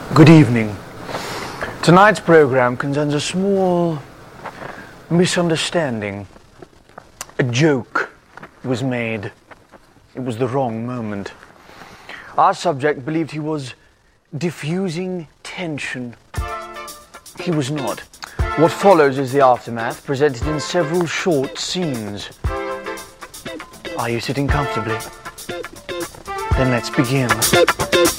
Good evening. Tonight's program concerns a small misunderstanding. A joke was made. It was the wrong moment. Our subject believed he was diffusing tension. He was not. What follows is the aftermath, presented in several short scenes. Are you sitting comfortably? Then let's begin.